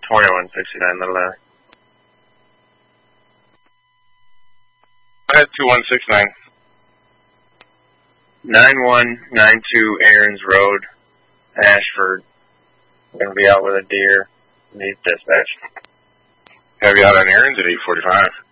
2169, Little Alley. I had 2169. 9192 Aaron's Road, Ashford. Gonna be out with a deer. Need dispatch. Have you out on errands at 8:45?